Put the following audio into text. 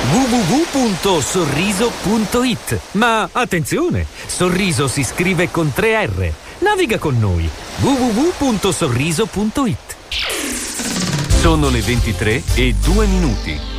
www.sorriso.it. Ma attenzione, Sorriso si scrive con 3 R. Naviga con noi. www.sorriso.it. Sono le 23:02.